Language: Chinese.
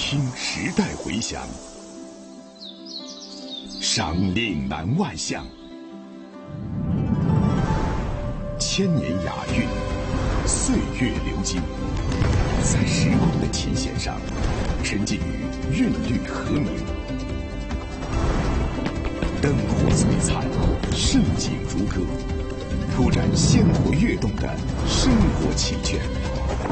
听时代回响，赏岭南外向，千年雅韵，岁月流金，在时光的琴弦上，沉浸于韵律和鸣。灯火璀璨，盛景如歌，突然鲜活跃动的生活奇卷。